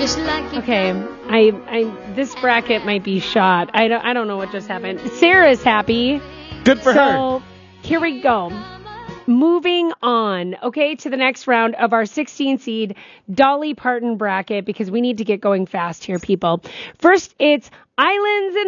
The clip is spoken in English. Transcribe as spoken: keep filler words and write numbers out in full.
Okay, I, I, this bracket might be shot. I don't, I don't know what just happened. Sarah's happy. Good for her. So, here we go. Moving on, okay, to the next round of our sixteen seed Dolly Parton bracket, because we need to get going fast here, people. First, it's Islands in